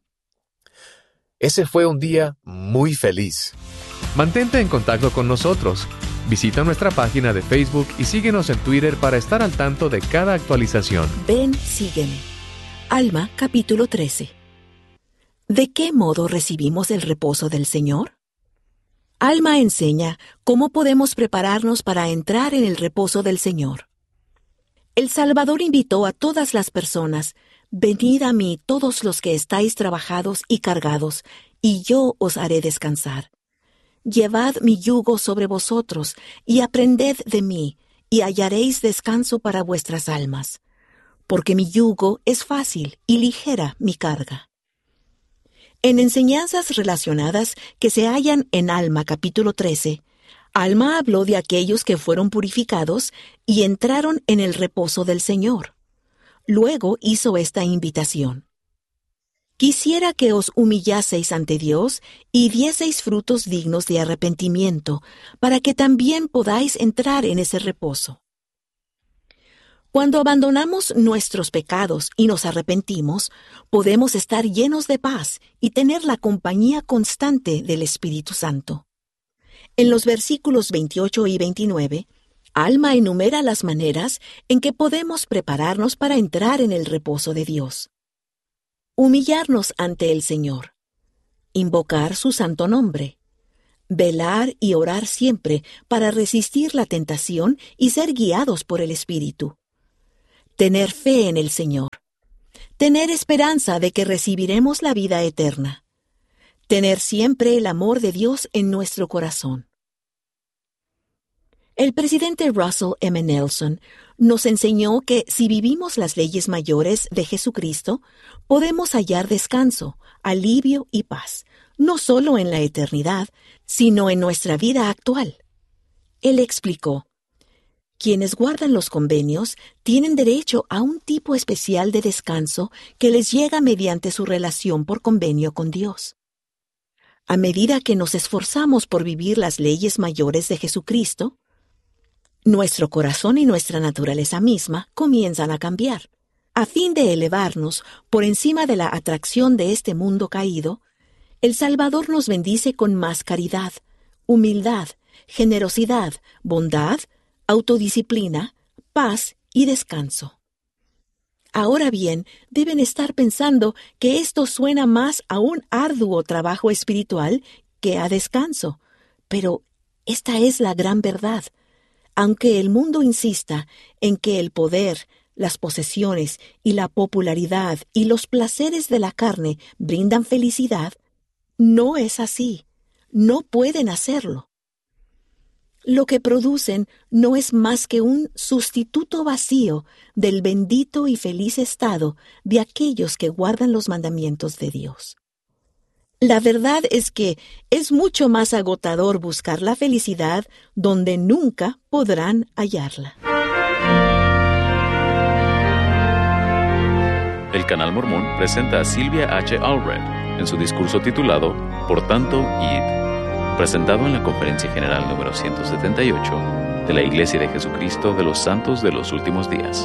Ese fue un día muy feliz. Mantente en contacto con nosotros. Visita nuestra página de Facebook y síguenos en Twitter para estar al tanto de cada actualización. Ven, sígueme. Alma, capítulo trece. ¿De qué modo recibimos el reposo del Señor? Alma enseña cómo podemos prepararnos para entrar en el reposo del Señor. El Salvador invitó a todas las personas: «Venid a mí todos los que estáis trabajados y cargados, y yo os haré descansar. Llevad mi yugo sobre vosotros, y aprended de mí, y hallaréis descanso para vuestras almas. Porque mi yugo es fácil y ligera mi carga». En enseñanzas relacionadas que se hallan en Alma capítulo trece, Alma habló de aquellos que fueron purificados y entraron en el reposo del Señor. Luego hizo esta invitación: «Quisiera que os humillaseis ante Dios y dieseis frutos dignos de arrepentimiento, para que también podáis entrar en ese reposo». Cuando abandonamos nuestros pecados y nos arrepentimos, podemos estar llenos de paz y tener la compañía constante del Espíritu Santo. En los versículos veintiocho y veintinueve, Alma enumera las maneras en que podemos prepararnos para entrar en el reposo de Dios. Humillarnos ante el Señor. Invocar su santo nombre. Velar y orar siempre para resistir la tentación y ser guiados por el Espíritu. Tener fe en el Señor. Tener esperanza de que recibiremos la vida eterna. Tener siempre el amor de Dios en nuestro corazón. El presidente Russell M. Nelson nos enseñó que si vivimos las leyes mayores de Jesucristo, podemos hallar descanso, alivio y paz, no solo en la eternidad, sino en nuestra vida actual. Él explicó: quienes guardan los convenios tienen derecho a un tipo especial de descanso que les llega mediante su relación por convenio con Dios. A medida que nos esforzamos por vivir las leyes mayores de Jesucristo, nuestro corazón y nuestra naturaleza misma comienzan a cambiar. A fin de elevarnos por encima de la atracción de este mundo caído, el Salvador nos bendice con más caridad, humildad, generosidad, bondad, autodisciplina, paz y descanso. Ahora bien, deben estar pensando que esto suena más a un arduo trabajo espiritual que a descanso, pero esta es la gran verdad. Aunque el mundo insista en que el poder, las posesiones y la popularidad y los placeres de la carne brindan felicidad, no es así. No pueden hacerlo. Lo que producen no es más que un sustituto vacío del bendito y feliz estado de aquellos que guardan los mandamientos de Dios. La verdad es que es mucho más agotador buscar la felicidad donde nunca podrán hallarla. El Canal Mormón presenta a Sylvia H. Allred en su discurso titulado Por tanto, id, presentado en la Conferencia General número ciento setenta y ocho de la Iglesia de Jesucristo de los Santos de los Últimos Días.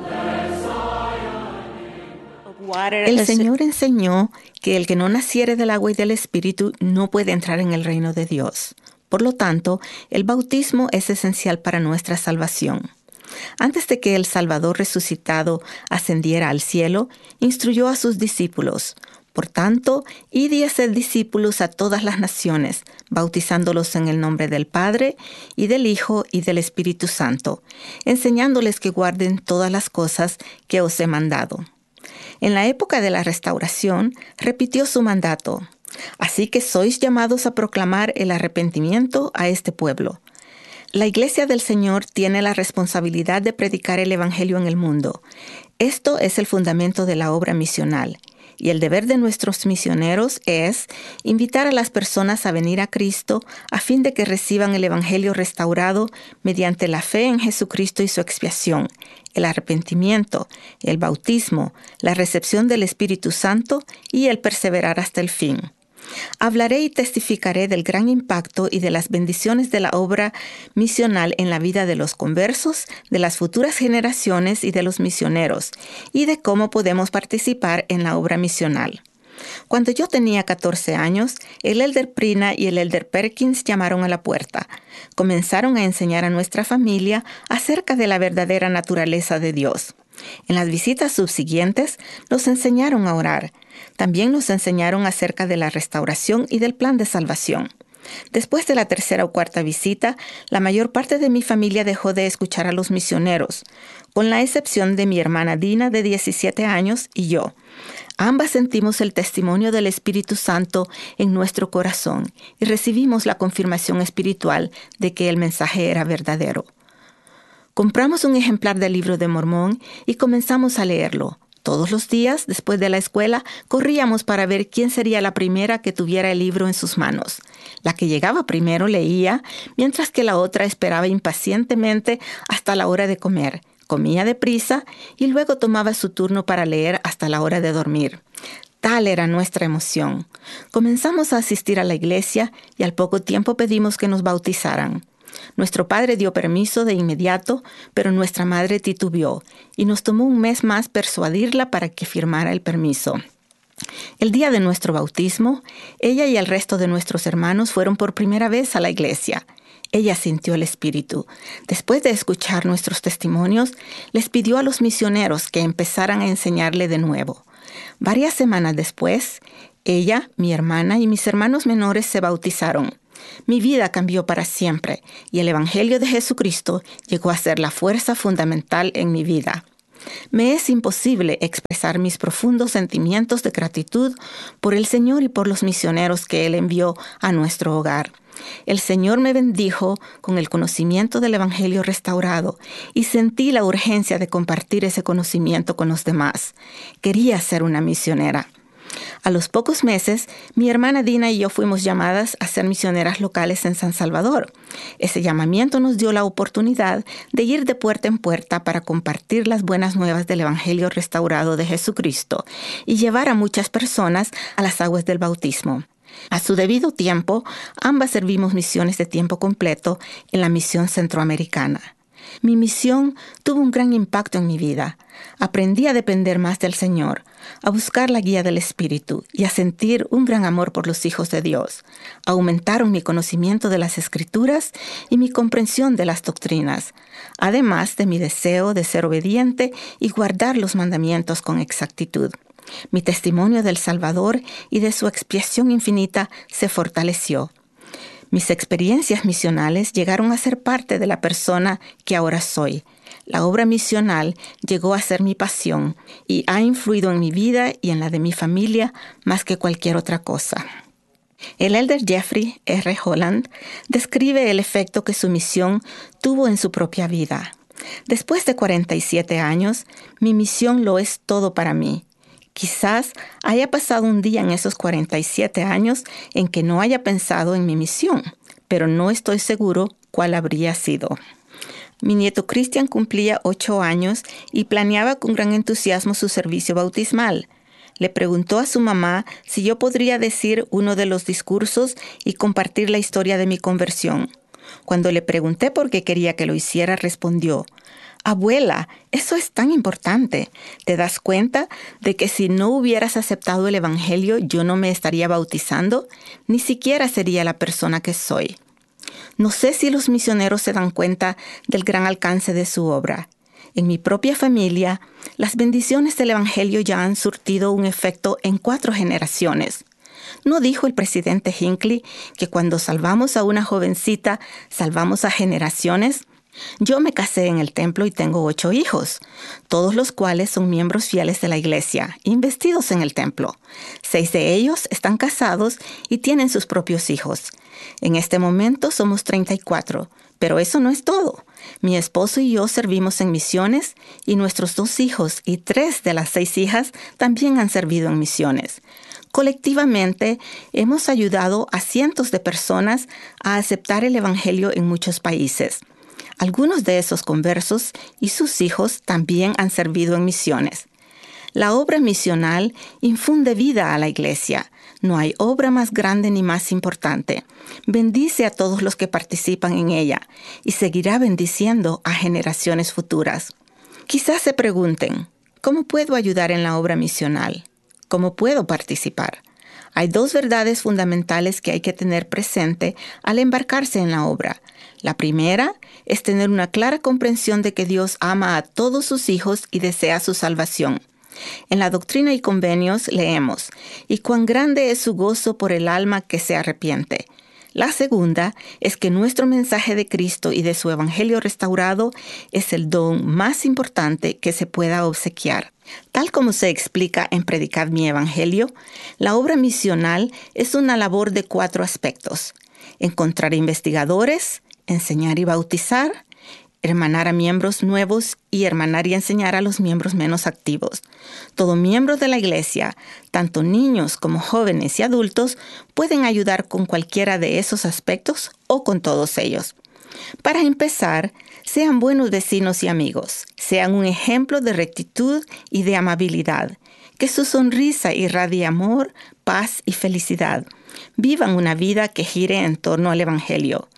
El Señor enseñó que el que no naciere del agua y del Espíritu no puede entrar en el reino de Dios. Por lo tanto, el bautismo es esencial para nuestra salvación. Antes de que el Salvador resucitado ascendiera al cielo, instruyó a sus discípulos: por tanto, id y haced discípulos a todas las naciones, bautizándolos en el nombre del Padre, y del Hijo, y del Espíritu Santo, enseñándoles que guarden todas las cosas que os he mandado. En la época de la Restauración, repitió su mandato: así que sois llamados a proclamar el arrepentimiento a este pueblo. La Iglesia del Señor tiene la responsabilidad de predicar el Evangelio en el mundo. Esto es el fundamento de la obra misional. Y el deber de nuestros misioneros es invitar a las personas a venir a Cristo a fin de que reciban el Evangelio restaurado mediante la fe en Jesucristo y su expiación, el arrepentimiento, el bautismo, la recepción del Espíritu Santo y el perseverar hasta el fin. Hablaré y testificaré del gran impacto y de las bendiciones de la obra misional en la vida de los conversos, de las futuras generaciones y de los misioneros, y de cómo podemos participar en la obra misional. Cuando yo tenía catorce años, el elder Prina y el elder Perkins llamaron a la puerta. Comenzaron a enseñar a nuestra familia acerca de la verdadera naturaleza de Dios. En las visitas subsiguientes nos enseñaron a orar. También nos enseñaron acerca de la restauración y del plan de salvación. Después de la tercera o cuarta visita, la mayor parte de mi familia dejó de escuchar a los misioneros, con la excepción de mi hermana Dina, de diecisiete años, y yo. Ambas sentimos el testimonio del Espíritu Santo en nuestro corazón y recibimos la confirmación espiritual de que el mensaje era verdadero. Compramos un ejemplar del Libro de Mormón y comenzamos a leerlo. Todos los días, después de la escuela, corríamos para ver quién sería la primera que tuviera el libro en sus manos. La que llegaba primero leía, mientras que la otra esperaba impacientemente hasta la hora de comer. Comía deprisa y luego tomaba su turno para leer hasta la hora de dormir. Tal era nuestra emoción. Comenzamos a asistir a la iglesia y al poco tiempo pedimos que nos bautizaran. Nuestro padre dio permiso de inmediato, pero nuestra madre titubeó y nos tomó un mes más persuadirla para que firmara el permiso. El día de nuestro bautismo, ella y el resto de nuestros hermanos fueron por primera vez a la iglesia. Ella sintió el Espíritu. Después de escuchar nuestros testimonios, les pidió a los misioneros que empezaran a enseñarle de nuevo. Varias semanas después, ella, mi hermana y mis hermanos menores se bautizaron. Mi vida cambió para siempre y el Evangelio de Jesucristo llegó a ser la fuerza fundamental en mi vida. Me es imposible expresar mis profundos sentimientos de gratitud por el Señor y por los misioneros que Él envió a nuestro hogar. El Señor me bendijo con el conocimiento del Evangelio restaurado y sentí la urgencia de compartir ese conocimiento con los demás. Quería ser una misionera. A los pocos meses, mi hermana Dina y yo fuimos llamadas a ser misioneras locales en San Salvador. Ese llamamiento nos dio la oportunidad de ir de puerta en puerta para compartir las buenas nuevas del Evangelio restaurado de Jesucristo y llevar a muchas personas a las aguas del bautismo. A su debido tiempo, ambas servimos misiones de tiempo completo en la misión centroamericana. Mi misión tuvo un gran impacto en mi vida. Aprendí a depender más del Señor, a buscar la guía del Espíritu y a sentir un gran amor por los hijos de Dios. Aumentaron mi conocimiento de las Escrituras y mi comprensión de las doctrinas, además de mi deseo de ser obediente y guardar los mandamientos con exactitud. Mi testimonio del Salvador y de su expiación infinita se fortaleció. Mis experiencias misionales llegaron a ser parte de la persona que ahora soy. La obra misional llegó a ser mi pasión y ha influido en mi vida y en la de mi familia más que cualquier otra cosa. El elder Jeffrey R. Holland describe el efecto que su misión tuvo en su propia vida. Después de cuarenta y siete años, mi misión lo es todo para mí. Quizás haya pasado un día en esos cuarenta y siete años en que no haya pensado en mi misión, pero no estoy seguro cuál habría sido. Mi nieto Christian cumplía ocho años y planeaba con gran entusiasmo su servicio bautismal. Le preguntó a su mamá si yo podría decir uno de los discursos y compartir la historia de mi conversión. Cuando le pregunté por qué quería que lo hiciera, respondió: «Abuela, eso es tan importante. ¿Te das cuenta de que si no hubieras aceptado el Evangelio, yo no me estaría bautizando? Ni siquiera sería la persona que soy». No sé si los misioneros se dan cuenta del gran alcance de su obra. En mi propia familia, las bendiciones del Evangelio ya han surtido un efecto en cuatro generaciones. ¿No dijo el presidente Hinckley que cuando salvamos a una jovencita, salvamos a generaciones? Yo me casé en el templo y tengo ocho hijos, todos los cuales son miembros fieles de la iglesia, investidos en el templo. Seis de ellos están casados y tienen sus propios hijos. En este momento somos treinta y cuatro, pero eso no es todo. Mi esposo y yo servimos en misiones y nuestros dos hijos y tres de las seis hijas también han servido en misiones. Colectivamente, hemos ayudado a cientos de personas a aceptar el Evangelio en muchos países. Algunos de esos conversos y sus hijos también han servido en misiones. La obra misional infunde vida a la iglesia. No hay obra más grande ni más importante. Bendice a todos los que participan en ella y seguirá bendiciendo a generaciones futuras. Quizás se pregunten, ¿cómo puedo ayudar en la obra misional? ¿Cómo puedo participar? Hay dos verdades fundamentales que hay que tener presente al embarcarse en la obra. La primera es tener una clara comprensión de que Dios ama a todos sus hijos y desea su salvación. En la Doctrina y Convenios leemos: «Y cuán grande es su gozo por el alma que se arrepiente». La segunda es que nuestro mensaje de Cristo y de su Evangelio restaurado es el don más importante que se pueda obsequiar. Tal como se explica en Predicad mi Evangelio, la obra misional es una labor de cuatro aspectos: encontrar investigadores, enseñar y bautizar, hermanar a miembros nuevos y hermanar y enseñar a los miembros menos activos. Todo miembro de la iglesia, tanto niños como jóvenes y adultos, pueden ayudar con cualquiera de esos aspectos o con todos ellos. Para empezar, sean buenos vecinos y amigos, sean un ejemplo de rectitud y de amabilidad, que su sonrisa irradie amor, paz y felicidad. Vivan una vida que gire en torno al Evangelio.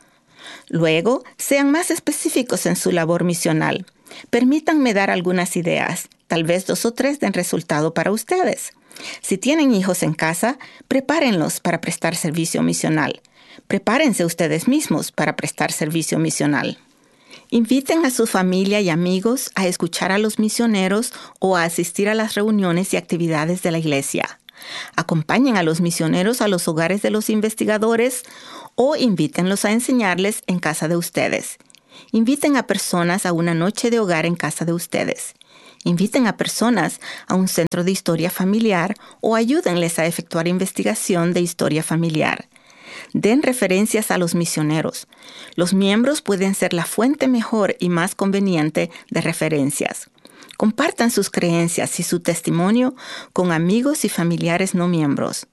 Luego, sean más específicos en su labor misional. Permítanme dar algunas ideas, tal vez dos o tres den resultado para ustedes. Si tienen hijos en casa, prepárenlos para prestar servicio misional. Prepárense ustedes mismos para prestar servicio misional. Inviten a su familia y amigos a escuchar a los misioneros o a asistir a las reuniones y actividades de la iglesia. Acompañen a los misioneros a los hogares de los investigadores o invítenlos a enseñarles en casa de ustedes. Inviten a personas a una noche de hogar en casa de ustedes. Inviten a personas a un centro de historia familiar o ayúdenles a efectuar investigación de historia familiar. Den referencias a los misioneros. Los miembros pueden ser la fuente mejor y más conveniente de referencias. Compartan sus creencias y su testimonio con amigos y familiares no miembros.